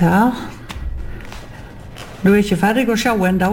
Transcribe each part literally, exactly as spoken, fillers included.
Ja. Du er ikke ferdig å se enda?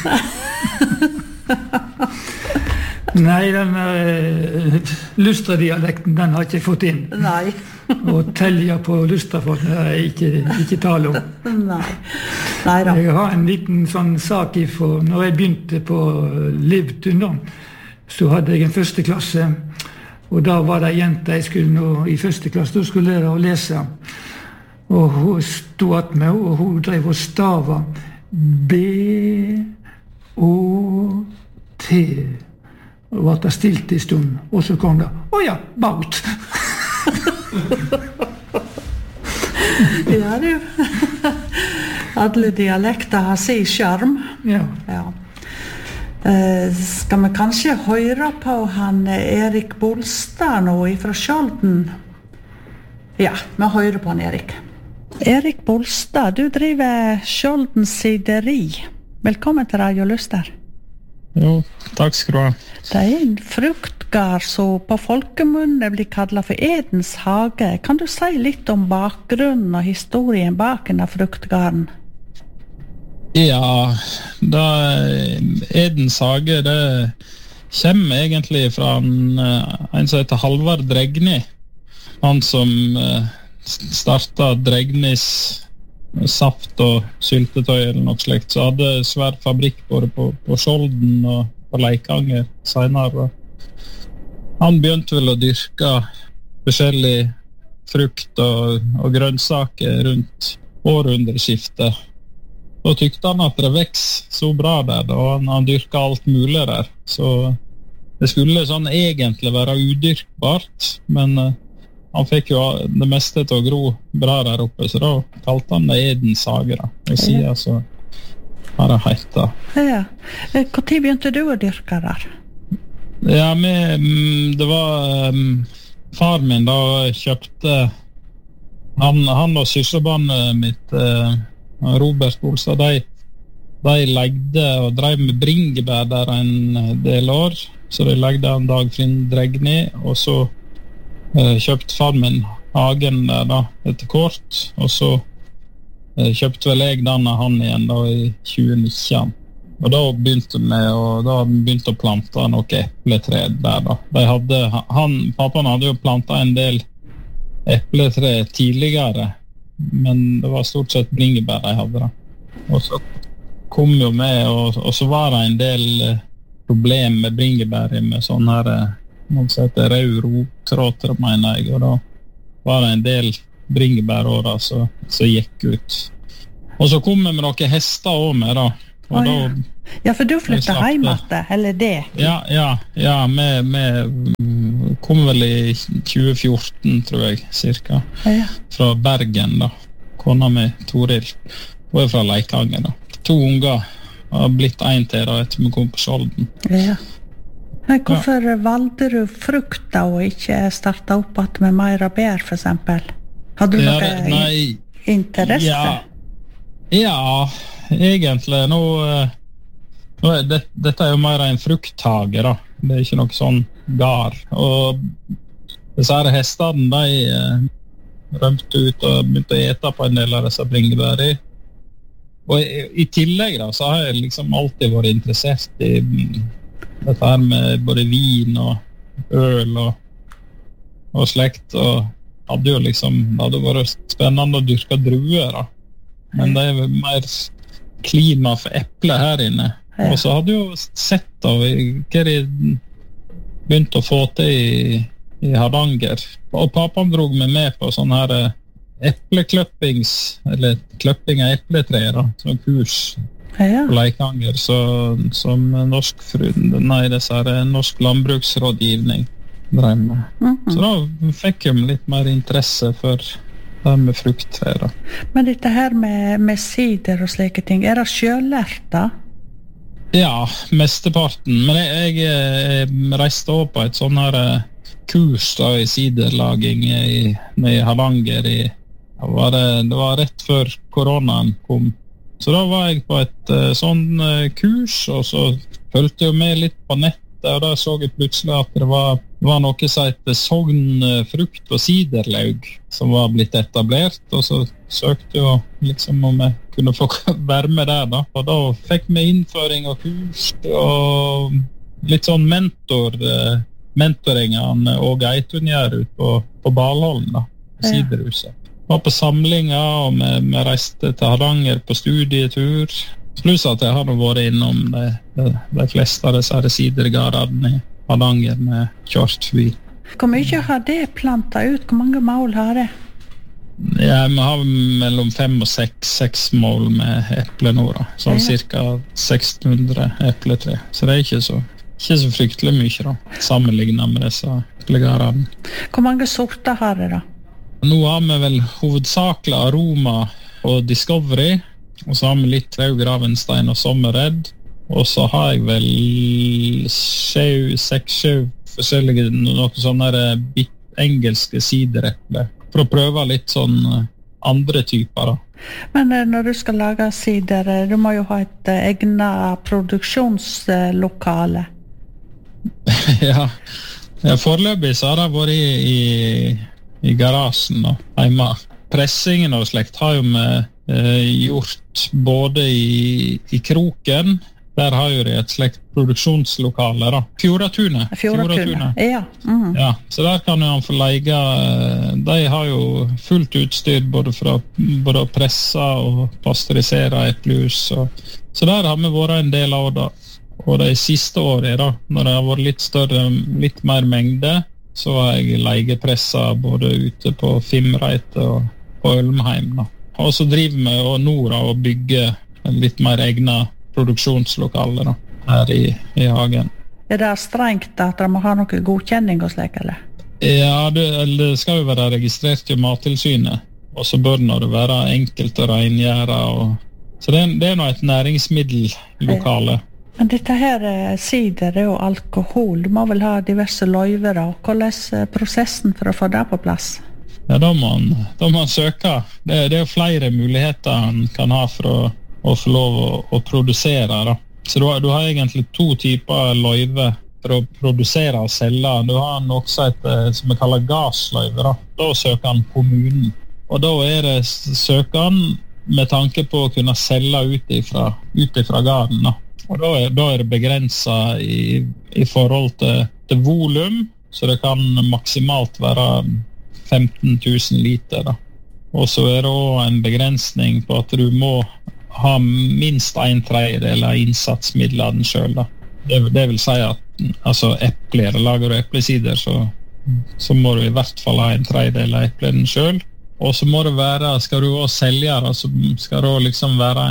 Nei, den uh, Lustra-dialekten, den har ikke fått inn. Nei. Og telja på Lustra-folk er ikke, ikke tale om. Nei. Nei da. Jeg har en liten sånn sak ifra, når jeg begynte på Livtun, så hadde jeg en første klasse, og da var det en jente jeg skulle nå i første klasse, da skulle jeg lære å lese. Og hun stod at meg, og hun drev og stava B O T. Og var det stilt i stund, og så kom det, å ja, baut. Ja, du. Alle dialekter har sin skjerm. Ja. Ja. Eh, skal vi kanskje høre på han Erik Bolstad nå fra Skjolden? Ja, vi hører på han Erik. Erik Bolstad, du driver Skjolden sideri. Velkommen til Radio Luster. Jo, takk skal du ha. Det er en fruktgard som på folkemunne blir kallet for Edens hage. Kan du si litt om bakgrunnen og historien bak denne fruktgarden? Ja, da Edens hage, det kommer egentlig fra en, en som heter Halvard Dregni. Han som startet Dregnis saft og syltetøy eller noe slikt, så hadde svær fabrikk både på, på Skjolden og på Leikanger senere. Han begynte vel å dyrke forskjellig frukt og, og grønnsaker rundt århundreskiftet. Da tykte han at det vekst så bra der, og han, han dyrket alt mulig der. Så det skulle sånn egentlig være udyrkbart, men uh, han fikk jo det meste til å gro bra der oppe, så da kalte han det Edens hage. Da. Og siden så har det heita. Ja. Hvor tid begynte du å dyrke der? Ja, med, det var um, far min da kjøpte han, han og søsterbarnet mitt, uh, Robert Bolstad, de, de legde og drev med bringebær der en del år, så de legde en Dagfinn Dregni, og så uh, kjøpte far min hagen der da, etter kort, og så uh, kjøpte vel jeg denne han igjen da i tjue nitten. Og da begynte vi og da begynte å plante noen epletre der da. De hadde, han, pappaen hadde jo plantet en del epletre tidligere, men det var stort sett bringebær de hadde da. Og så kom jo med, og, og så var det en del eh, problem med bringebær med sånn her, noe som heter rød rottråter, mener jeg, og da var det en del bringebærårer som gikk ut. Og så kom vi med noen hester også med da, og oh, da ja. Ja, for du flyttet hjem etter, eller det? Ja, ja, ja, vi kom vel i tjue fjorten, tror jeg, cirka, ja. Fra Bergen da, kona med Toril, og er fra Leikanger da. To unger har blitt en til da, etter vi kom på Skjolden. Ja. Men hvorfor ja. valgte du frukt da, og ikke startet opp at med mer bær, for eksempel? Hadde du ja, noe nei, interesse? Ja, ja, egentlig, nå... Det, dette er jo mer en frukthage da. Det er ikke noe sånn gar. Og disse her hestene, de eh, rømte ut og begynte å ete på en del av disse bringebær i. Og i, i tillegg da, så har jeg liksom alltid vært interessert i dette her med både vin og øl og, og slekt. Og hadde jo liksom, det hadde vært spennende å dyrke druer da. Men det er mer klima for eple her inne. Ja. Og så hadde jeg jo sett da, hva de begynte å få til i, i Hardanger. Og pappaen drog meg med på sånn her eplekløppings, eller kløpping av epletre da, sånn kurs ja. På Leikanger, så, som norsk, nei, disse her, norsk landbruksrådgivning drev med. Mm-hmm. Så da fikk jeg litt mer interesse for det med frukttre da. Men dette her med, med sider og slike ting, er det selvlært da? Ja, mesteparten. Men jeg, jeg, jeg reiste over på et sånn her kurs da, i siderlaging i, i Hardanger. I, var det, det var rett før koronaen kom. Så da var jeg på et uh, sånn uh, kurs, og så følte jeg med litt på nettet, og da så jeg plutselig at det var var noe som heter Sogn frukt- og siderlaug som var blitt etablert, og så søkte jeg liksom om jeg kunne få være med der da. Og da fikk vi innføring og kurs og litt sånn mentor, mentoring av Åge Eitun gjør ut på, på Balholm da, på siderhuset. Var på samlinger, og vi, vi reiste til Hardanger på studietur. Pluss at jeg hadde vært innom de, de, de fleste av disse sidergardene i Hardanger med kjørt forbi. Hvor mye har det plantet ut? Hvor mange mål har det? Ja, vi har mellom fem og seks, seks mål med eple nå da. Sånn ja. Cirka seksten hundre epletre. Så det er ikke så, ikke så fryktelig mye da, sammenlignet med disse eplegardene. Hvor mange sorter har det da? Nå har vi vel hovedsakelig Aroma og Discovery, og så har vi litt Rød Gravenstein og Sommerredd, og så har jeg vel sju, seks, sju forskjellige, noen sånne engelske sidereple, for å prøve litt sånn andre typer da. Men når du skal lage sider, du må jo ha et egnet produksjonslokale. Ja, ja, foreløpig så har det vært i, i, i garasjen da, hjemme. Pressingen og slekt har jo med gjort både i, i Kroken, der har jo det et slekt produksjonslokale da. Fjordatunet. Fjordatunet, ja. Mm. Ja. Så der kan jo han få leie, de har jo fullt utstyr både for å, både å presse og pasteurisere eplejus. Så der har vi vært en del av det. Og de siste årene da, når det har vært litt større, litt mer mengde, så har jeg leiepresset både ute på Fimreite og på Ølmheim da. Og så driver vi og Nora og bygger litt mer egne produksjonslokaler da, her i, i hagen. Er det strengt at de må ha noe godkjenning og slik, eller? Ja, det, det skal jo være registrert i Mattilsynet, og så bør det være enkelt å rengjøre. Og, så det, det er nå et næringsmiddellokale. Ja. Men dette her sider er jo alkohol. Du må vel ha diverse løyver da. Hvordan er prosessen for å få det på plass? Ja, da må man, da må man søke. Det, det er jo flere muligheter man kan ha for å, å få lov å, å produsere. Da. Så du har, du har egentlig to typer løyve for å produsere og selge. Du har noe som vi kaller gassløyve. Da. da søker han kommunen. Og da er det søkeren med tanke på å kunne selge ut ifra, ut ifra garden. Da. Og da er, da er det begrenset i, i forhold til, til volum, så det kan maksimalt være femten tusen liter da. Og så er det også en begrensning på at du må ha minst en tredjedel av innsatsmidlene selv da. Det, det vil si at altså epler, lager du eplesider så, så må du i hvert fall ha en tredjedel av eplene selv. Og så må det være, skal du også selge da, så skal det liksom være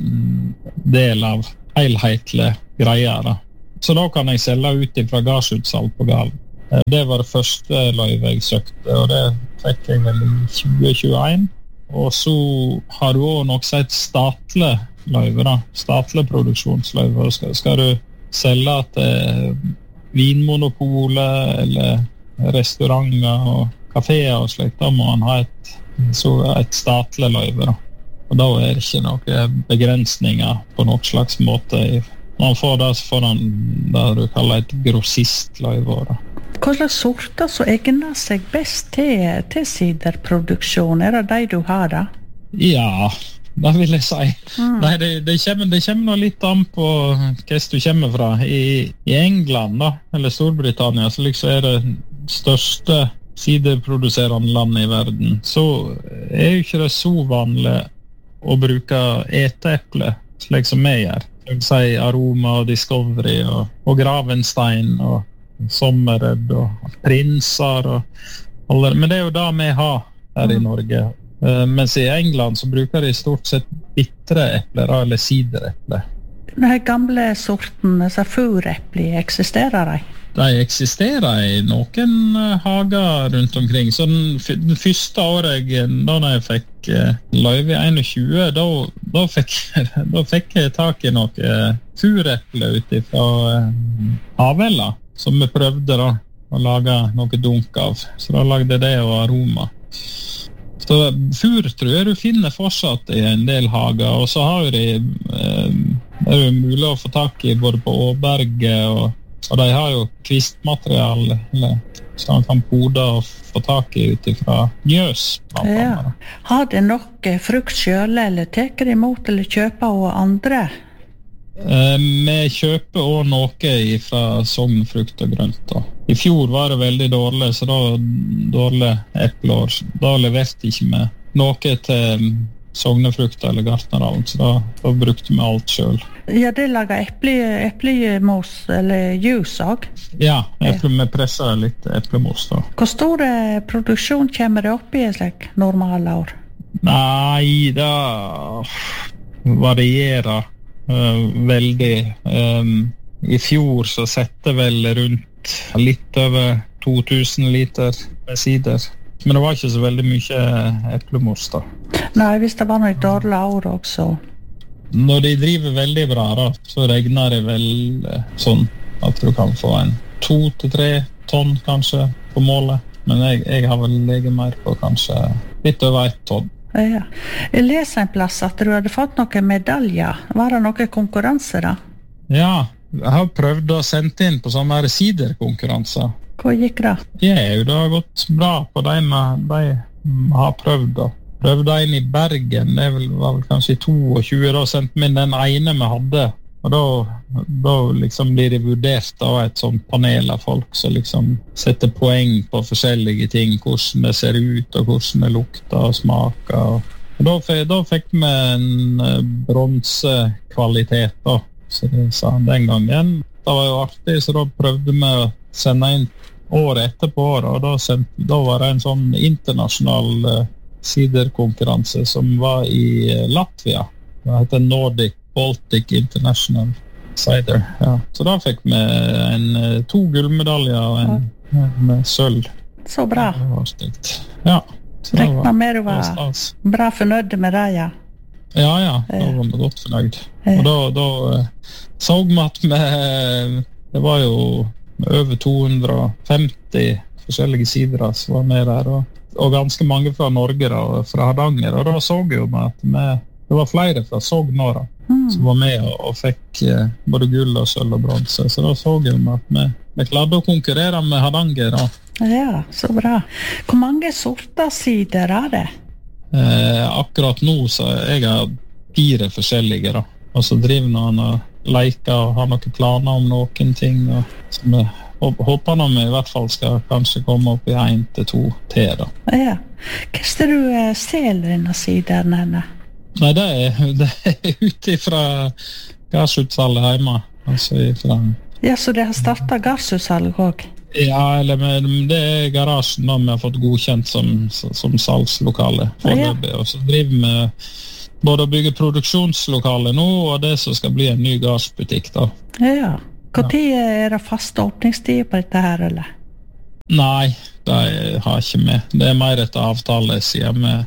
en del av helhetlige greier da. Så da kan jeg selge ut fra garsutsalg på Galen. Det var det første løyve jeg søkte, og det fikk jeg vel i tjue tjueen. Og så har du også noe som heter statlig løyve, da. Statlig produksjonsløyve. Skal, skal du selge til Vinmonopolet eller restauranter og kaféer og slikt, da må man ha et, så et statlig løyve, da. Og da er det ikke noen begrensninger på noen slags måte. Når man får det, så får man det du kaller et grossistløyve, da. Hva slags sorter som egner seg best til, til siderproduksjon? Er det de du har da? Ja, det vil jeg si. Mm. Nei, det, det, kommer, det kommer noe litt an på hva du kommer fra. I, i England, da, eller Storbritannia, så liksom er det største siderproduserende land i verden. Så er jo ikke det så vanlig å bruke eteeple, slik som vi gjør. Jeg vil si Aroma og Discovery og, og Gravenstein og Sommerredd og Prinser og alle. Men det er jo det vi har her i Norge. Uh, mens i England så bruker de stort sett bittre epler eller siderepler. Den gamle sorten, altså furepler, eksisterer de? De eksisterer i noen uh, hager rundt omkring. Så den, den første året jeg, da jeg fikk uh, løyve i tjueen, da, da, fikk, da fikk jeg tak i noe uh, furepler ut fra uh, Havella, som vi prøvde da, å lage noe dunk av. Så da lagde det og Aroma. Så fur tror jeg du finner fortsatt i en del hager, og så har de, eh, det er jo mulig å få tak i både på Åberget, og, og de har jo kvistmateriale, eller så han kan pode og få tak i utifra njøs. Ja. Har det nok frukt selv, eller teker imot eller kjøper av andre? Eh, vi kjøper også noe fra Sogn frukt og grønt. Da. I fjor var det veldig dårlig, så da dårlig epleår. Da leverte ikke vi noe til Sognefrukt eller Gartnerhavn, så da, da brukte vi alt selv. Ja, det lager eple, eplemos eller juice også? Ja, eple, vi presser litt eplemos da. Hvor stor produksjon kommer det opp i et slik normale år? Nei, det varierer uh, veldig. Um, I fjor så sette vel rundt litt over to tusen liter med sider. Men det var ikke så veldig mye eplemos da. Nei, hvis det var noe dårlig år også. Når de driver veldig bra da, så regner det vel sånn at du kan få en to til tre tonn kanskje på målet. Men jeg, jeg har vel legget mer på kanskje litt over ett tonn. Ja. Jeg leser en plass at du hadde fått noen medaljer. Var det noen konkurranser da? Ja, jeg har prøvd å sende inn på sånne siderkonkurranser. Hva gikk det? Ja, det har gått bra på de de har prøvd da. Prøvde inn i Bergen, det var vel kanskje i tjueto, da sendte vi den ene vi hadde. Og da, da liksom blir det vurdert av et sånt panel av folk som liksom setter poeng på forskjellige ting, hvordan det ser ut og hvordan det lukter og smaker. Og da, da fikk vi en bronsekvalitet da, så det sa han den gangen. Det var jo artig, så da prøvde vi å sende inn året etterpå, og da, sendte, da var det en sånn internasjonal uh, siderkonkurranse som var i uh, Latvia. Det heter Nordic Baltic International Cider. Ja. Så da fikk vi en, uh, to gullmedaljer og en, en, en sølv. Så bra. Det var stygt. Ja. Rekna med du var, var bra fornøyd med det, ja. Ja, ja, da var vi godt fornøyd. Og da, da uh, så vi at vi, det var jo over to hundre og femti forskjellige sider som var med der, og, og ganske mange fra Norge da, og fra Hardanger, og da så jeg jo at vi, det var flere fra Sogn nå da, mm. som var med og, og fikk eh, både gull og sølv og bronse, så da så jeg jo at vi, vi klarte å konkurrere med Hardanger da. Ja, så bra. Hvor mange sorter sider er det? Eh, akkurat nå så jeg har fire forskjellige da, og så driver noen og leker og har noen planer om noen ting, og som jeg håper når vi i hvert fall skal kanskje komme opp i en til to til da. Ja. Hva er det du selger denne siden henne? Nei, det er, det er ute fra gassutsalget hjemme, altså ifra... Ja, så det har startet gassutsalg også? Ja, eller med, det er garasjen da vi har fått godkjent som, som salgslokale foreløpig, ja. Og så driver vi både å bygge produksjonslokale nå, og det som skal bli en ny gassbutikk da. Ja. Hvor tid er det fast åpningstid på dette her, eller? Nei, det har ikke vi. Det er mer etter avtale, sier vi.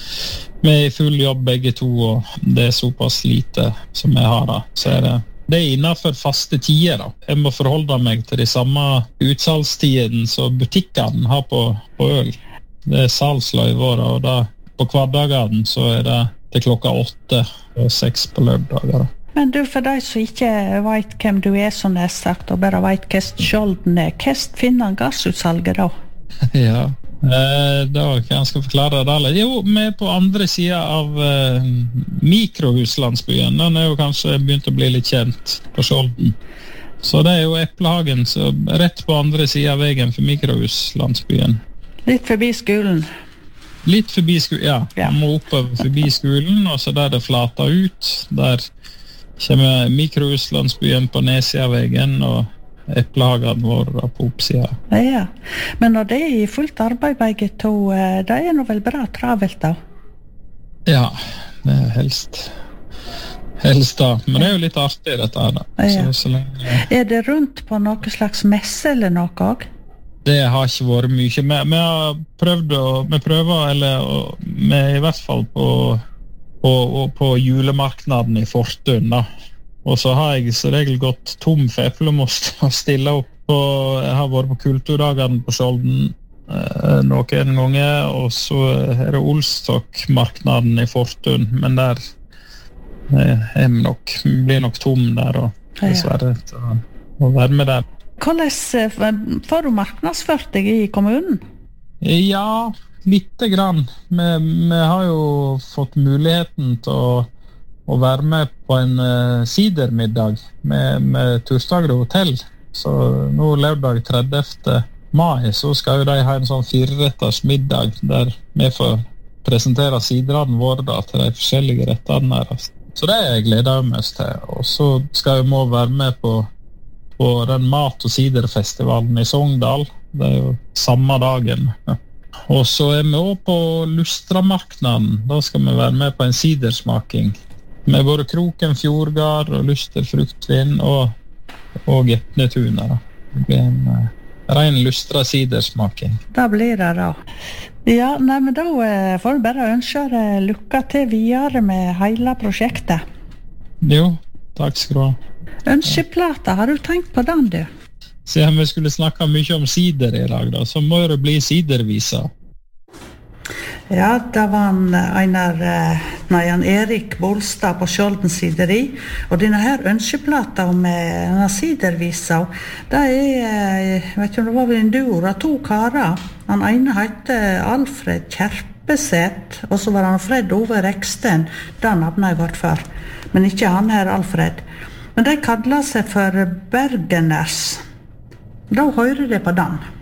Vi er i full jobb begge to, og det er såpass lite som vi har da. Så er det, det er innenfor faste tider da. Jeg må forholde meg til de samme utsalgstiden som butikkene har på, på øl. Det er salgsløyver, og da på hverdagene så er det til klokka åtte og seks på lørdager. Men du, for deg som ikke vet hvem du er, som er sagt, og bare vet hva skjolden er, hva finner gassutsalget da? Ja, eh, da kan jeg skal forklare det alle. Jo, vi er på andre siden av eh, mikrohuslandsbyen. Den er jo kanskje begynt å bli litt kjent på Skjolden. Så det er jo Eplehagen, så rett på andre siden av veien for mikrohuslandsbyen. Litt forbi skolen? Litt forbi skolen, ja. Ja. Man må oppover forbi skolen, og så der det flater ut, der kommer mikrohuslandsbyen på nedsiden og Eplehagen vår på oppsiden. Ja, men når det er i fullt arbeid begge to, det er noe vel bra travelt da? Ja, det er helst helst da, men det er jo litt artig dette her da. Ja. Så, så lenge... Er det rundt på noe slags messe eller noe også? Det har ikke vært mye. Vi, vi har prøvd å, vi prøver, eller og, vi er i hvert fall på, på, på julemarknaden i Fortun da. Og så har jeg så regel gått tom for eplemost å stille opp. Og jeg har vært på kulturdagene på Skjolden eh, noen ganger, og så er det Olstokmarknaden i Fortun, men der eh, er vi nok, vi blir nok tom der, og dessverre til å være med der. Hvordan får du marknadsført deg i kommunen? Ja, lite grann. Vi, vi har jo fått muligheten til å, å være med på en uh, sidermiddag med, med Turstagre hotell. Så nå lørdag tredivte mai så skal jo de ha en sånn fireretters middag der vi får presentere siderne våre da, til de forskjellige rettene der. Så det gleder jeg meg til. Og så skal vi må være med på på den mat- og siderfestivalen i Sogndal. Det er jo samme dagen. Og så er vi også på Lustramarknaden. Da skal vi være med på en sidersmaking. Med både Kroken Fjordgard og Luster Fruktvin og, og Gepnetuner. Det blir en uh, ren Lustra sidersmaking. Da blir det da. Ja, nei, men da uh, får du bare ønske deg lykke til videre med hele prosjektet. Jo, takk skal du ha. Ønskeplata, har du tenkt på den, du? Siden vi skulle snakke mye om sider i dag, da, så må det bli sidervisa. Ja, det var en, Einar, nei, en Erik Bolstad på Skjolden sideri, og denne her ønskeplata om denne sidervisa, det er, jeg vet ikke om det var vel en duo, det er to karer. Den ene heter Alfred Kjerpeseth, og så var han Fred Ove Reksten, den navnet jeg vært for, men ikke han her Alfred. Men de kallar seg for Bergeners. Da hører de på den.